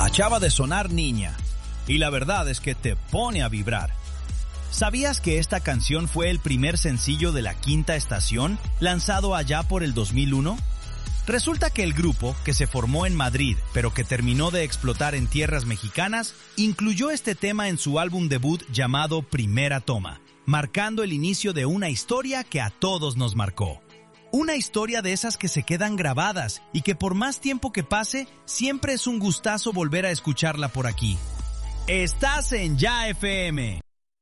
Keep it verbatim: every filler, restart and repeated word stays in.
Acaba de sonar Niña, y la verdad es que te pone a vibrar. ¿Sabías que esta canción fue el primer sencillo de La Quinta Estación, lanzado allá por el dos mil uno? Resulta que el grupo, que se formó en Madrid, pero que terminó de explotar en tierras mexicanas, incluyó este tema en su álbum debut llamado Primera Toma, marcando el inicio de una historia que a todos nos marcó. Una historia de esas que se quedan grabadas y que por más tiempo que pase, siempre es un gustazo volver a escucharla por aquí. Estás en Ya F M.